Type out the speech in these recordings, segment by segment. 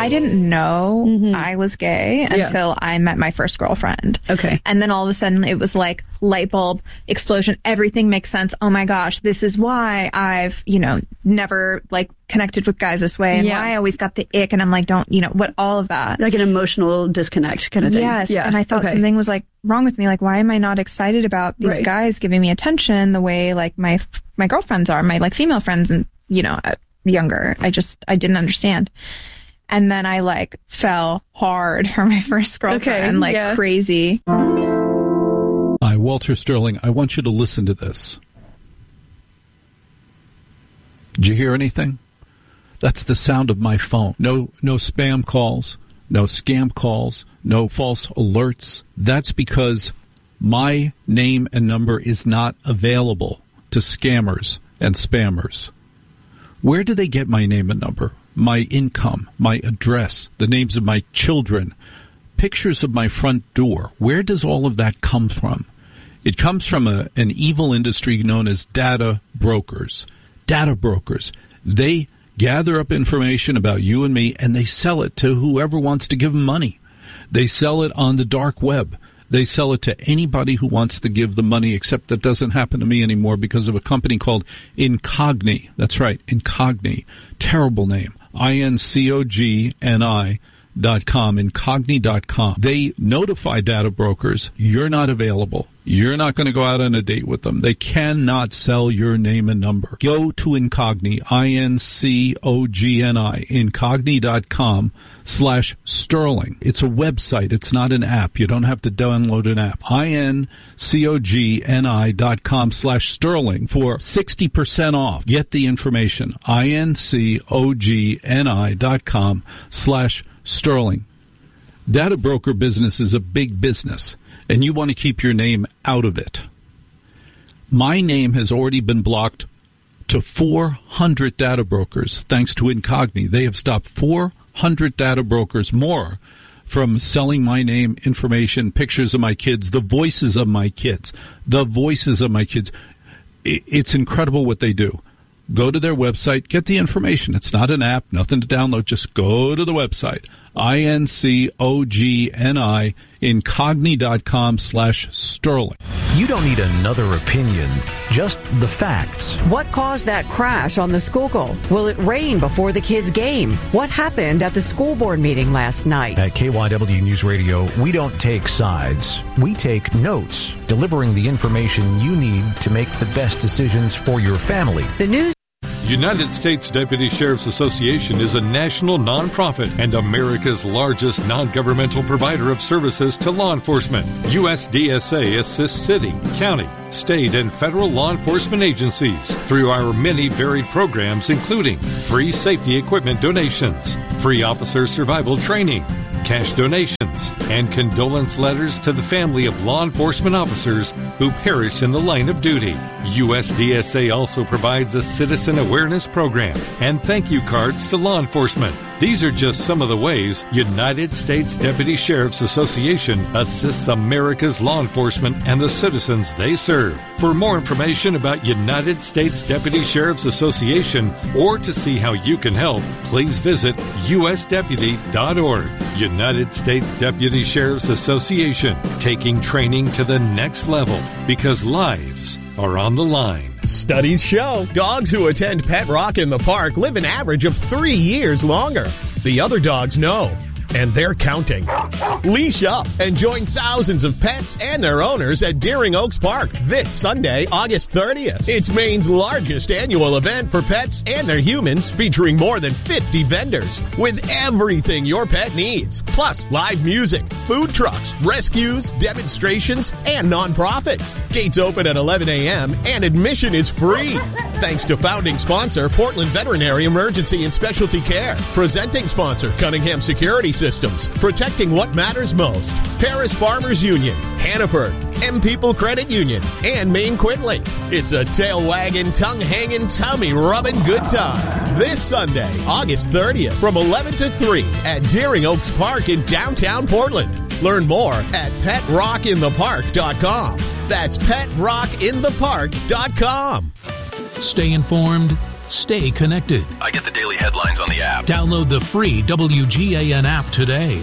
I didn't know I was gay until I met my first girlfriend. Okay. And then all of a sudden it was like light bulb explosion. Everything makes sense. Oh my gosh, this is why I've, never like connected with guys this way and why I always got the ick. And I'm like, what, all of that. Like an emotional disconnect kind of thing. Yes. Yeah. And I thought something was like wrong with me. Like, why am I not excited about these guys giving me attention the way like my girlfriends are, my like female friends and, younger. I didn't understand. And then I like fell hard for my first girlfriend, crazy. Hi, Walter Sterling. I want you to listen to this. Did you hear anything? That's the sound of my phone. No spam calls, no scam calls, no false alerts. That's because my name and number is not available to scammers and spammers. Where do they get my name and number? My income, my address, the names of my children, pictures of my front door. Where does all of that come from? It comes from an evil industry known as data brokers. Data brokers. They gather up information about you and me, and they sell it to whoever wants to give them money. They sell it on the dark web. They sell it to anybody who wants to give them money, except that doesn't happen to me anymore because of a company called Incogni. That's right, Incogni. Terrible name. INCOGNI.com, Incogni.com. They notify data brokers, you're not available. You're not going to go out on a date with them. They cannot sell your name and number. Go to Incogni, INCOGNI, Incogni.com/Sterling. It's a website. It's not an app. You don't have to download an app. INCOGNI.com/Sterling for 60% off. Get the information. INCOGNI.com/Sterling. Data broker business is a big business, and you want to keep your name out of it. My name has already been blocked to 400 data brokers, thanks to Incogni. They have stopped 400 data brokers more from selling my name, information, pictures of my kids, the voices of my kids. It's incredible what they do. Go to their website, get the information. It's not an app, nothing to download. Just go to the website. INCOGNI, Incogni.com/Sterling. You don't need another opinion, just the facts. What caused that crash on the Schuylkill? Will it rain before the kids' game? What happened at the school board meeting last night? At KYW News Radio, we don't take sides. We take notes, delivering the information you need to make the best decisions for your family. The news. United States Deputy Sheriff's Association is a national nonprofit and America's largest non-governmental provider of services to law enforcement. USDSA assists city, county, state, and federal law enforcement agencies through our many varied programs, including free safety equipment donations, free officer survival training, cash donations, and condolence letters to the family of law enforcement officers who perished in the line of duty. USDSA also provides a citizen awareness program and thank you cards to law enforcement. These are just some of the ways United States Deputy Sheriff's Association assists America's law enforcement and the citizens they serve. For more information about United States Deputy Sheriff's Association or to see how you can help, please visit usdeputy.org. United States Deputy Sheriff's Association, taking training to the next level because lives are on the line. Studies show dogs who attend Pet Rock in the Park live an average of 3 years longer. The other dogs know, and they're counting. Leash up and join thousands of pets and their owners at Deering Oaks Park this Sunday, August 30th. It's Maine's largest annual event for pets and their humans, featuring more than 50 vendors with everything your pet needs. Plus, live music, food trucks, rescues, demonstrations, and nonprofits. Gates open at 11 a.m. and admission is free. Thanks to founding sponsor, Portland Veterinary Emergency and Specialty Care. Presenting sponsor, Cunningham Security Systems, protecting what matters most. Paris Farmers Union, Hannaford, M People Credit Union, and Maine Quinley. It's a tail-wagging, tongue-hanging, tummy-rubbing good time. This Sunday, August 30th, from 11 to 3 at Deering Oaks Park in downtown Portland. Learn more at PetRockInThePark.com. That's PetRockInThePark.com. Stay informed, Stay connected. I get the daily headlines on the app. Download the free WGAN app today.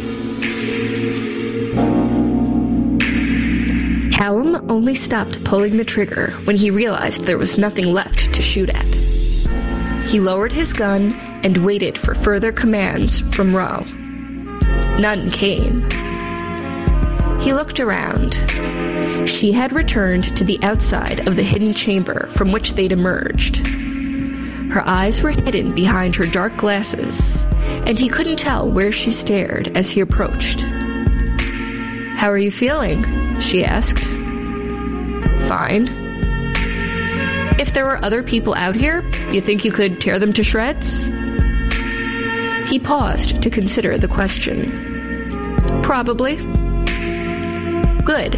Callum only stopped pulling the trigger when he realized there was nothing left to shoot at. He lowered his gun and waited for further commands from Ro. None came. He looked around. She had returned to the outside of the hidden chamber from which they'd emerged. Her eyes were hidden behind her dark glasses, and he couldn't tell where she stared as he approached. "How are you feeling?" she asked. "Fine." "If there were other people out here, you think you could tear them to shreds?" He paused to consider the question. "Probably." "Good."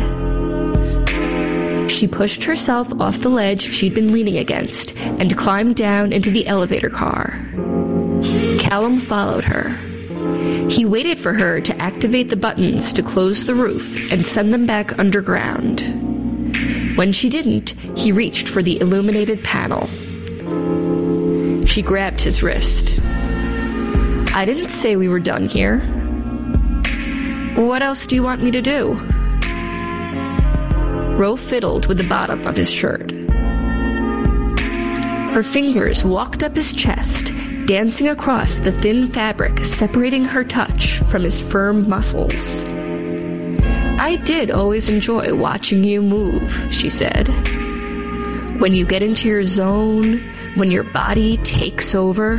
She pushed herself off the ledge she'd been leaning against and climbed down into the elevator car. Callum followed her. He waited for her to activate the buttons to close the roof and send them back underground. When she didn't, he reached for the illuminated panel. She grabbed his wrist. "I didn't say we were done here. What else do you want me to do?" Ro fiddled with the bottom of his shirt. Her fingers walked up his chest, dancing across the thin fabric separating her touch from his firm muscles. "I did always enjoy watching you move," she said. "When you get into your zone, when your body takes over."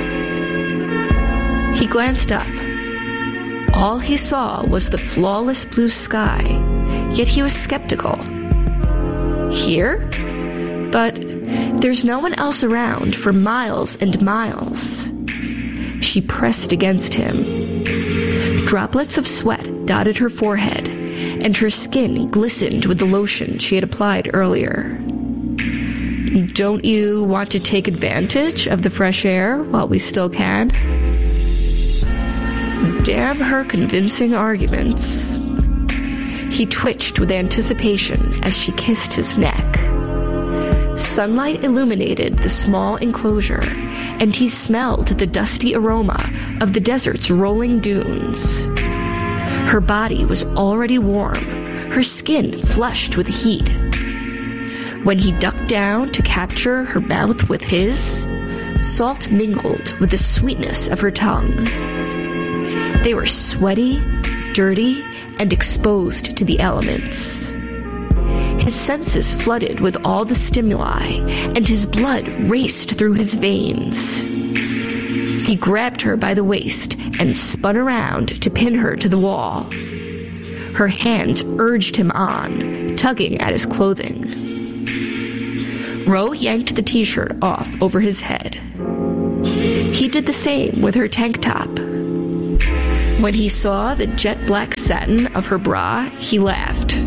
He glanced up. All he saw was the flawless blue sky, yet he was skeptical. "Here? But there's no one else around for miles and miles." She pressed against him. Droplets of sweat dotted her forehead, and her skin glistened with the lotion she had applied earlier. "Don't you want to take advantage of the fresh air while we still can?" Damn her convincing arguments. He twitched with anticipation as she kissed his neck. Sunlight illuminated the small enclosure, and he smelled the dusty aroma of the desert's rolling dunes. Her body was already warm, her skin flushed with heat. When he ducked down to capture her mouth with his, salt mingled with the sweetness of her tongue. They were sweaty, dirty, and exposed to the elements. His senses flooded with all the stimuli, and his blood raced through his veins. He grabbed her by the waist and spun around to pin her to the wall. Her hands urged him on, tugging at his clothing. Ro yanked the t-shirt off over his head. He did the same with her tank top. When he saw the jet black satin of her bra, he laughed.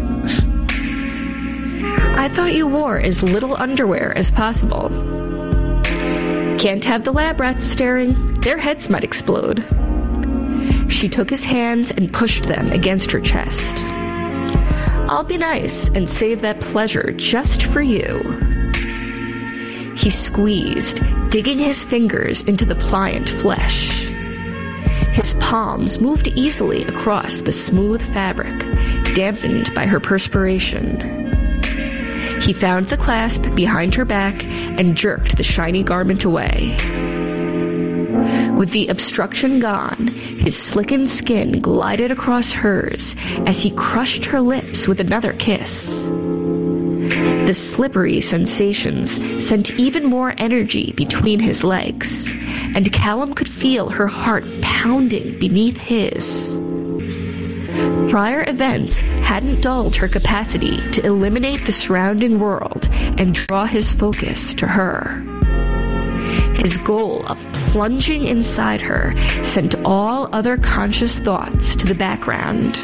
"I thought you wore as little underwear as possible." "Can't have the lab rats staring. Their heads might explode." She took his hands and pushed them against her chest. "I'll be nice and save that pleasure just for you." He squeezed, digging his fingers into the pliant flesh. His palms moved easily across the smooth fabric, dampened by her perspiration. He found the clasp behind her back and jerked the shiny garment away. With the obstruction gone, his slickened skin glided across hers as he crushed her lips with another kiss. The slippery sensations sent even more energy between his legs, and Callum could feel her heart pounding beneath his. Prior events hadn't dulled her capacity to eliminate the surrounding world and draw his focus to her. His goal of plunging inside her sent all other conscious thoughts to the background.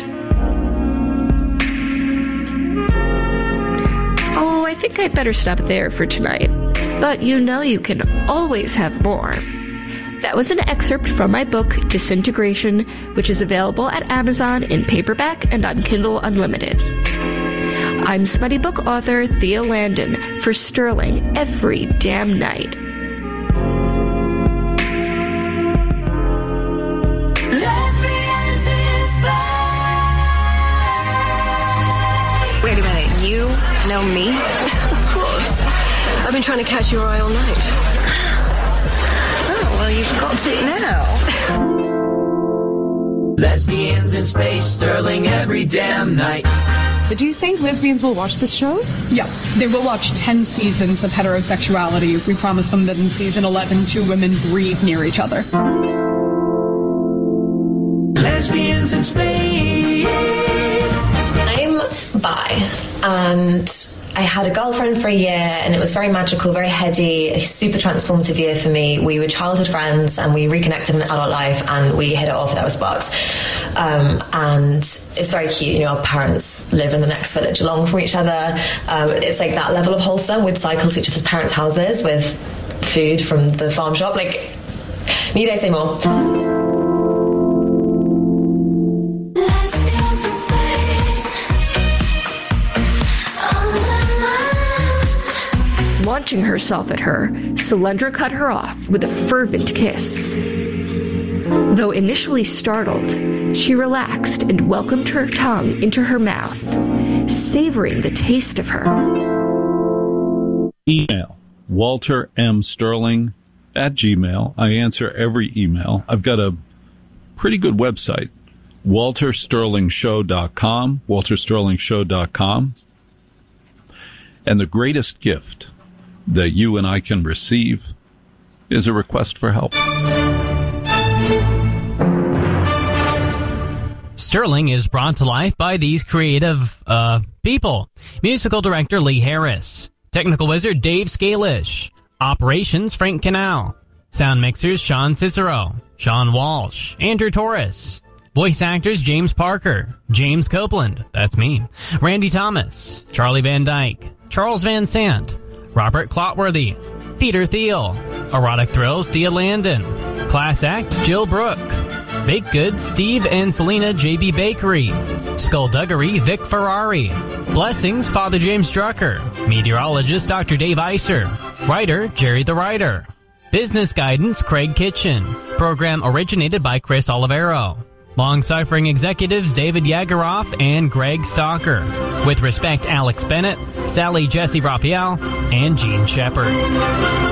Oh, I think I'd better stop there for tonight. But you know you can always have more. That was an excerpt from my book, Disintegration, which is available at Amazon in paperback and on Kindle Unlimited. I'm smutty book author Thea Landon for Sterling every damn night. Know me? Of course. I've been trying to catch your eye all night. Oh, well, you've got it now. Lesbians in space, Sterling every damn night. Do you think lesbians will watch this show? Yeah, they will watch 10 seasons of heterosexuality. We promise them that in season 11, 2 women breathe near each other. Lesbians in space. I'm bi, and I had a girlfriend for a year, and it was very magical, very heady, a super transformative year for me. We were childhood friends, and we reconnected in adult life, and we hit it off. There were sparks. And it's very cute. You know, our parents live in the next village along from each other. It's like that level of wholesome. We'd cycle to each other's parents' houses with food from the farm shop. Like, need I say more? Launching herself at her, Solyndra cut her off with a fervent kiss. Though initially startled, she relaxed and welcomed her tongue into her mouth, savoring the taste of her. Email, Walter M. Sterling at Gmail. I answer every email. I've got a pretty good website, waltersterlingshow.com, waltersterlingshow.com. And the greatest gift that you and I can receive is a request for help. Sterling is brought to life by these creative people. Musical director Lee Harris. Technical wizard Dave Scalish. Operations Frank Canal. Sound mixers Sean Cicero. Sean Walsh. Andrew Torres. Voice actors James Parker. James Copeland. That's me. Randy Thomas. Charlie Van Dyke. Charles Van Sant. Robert Clotworthy. Peter Thiel. Erotic Thrills Thea Landon. Class Act Jill Brooke. Baked Goods, Steve and Selena J.B. Bakery. Skullduggery, Vic Ferrari. Blessings, Father James Drucker. Meteorologist, Dr. Dave Iser. Writer, Jerry the Writer. Business Guidance, Craig Kitchen. Program originated by Chris Olivero. Long-suffering executives, David Yagaroff and Greg Stalker. With respect, Alex Bennett, Sally Jesse Raphael, and Gene Shepard.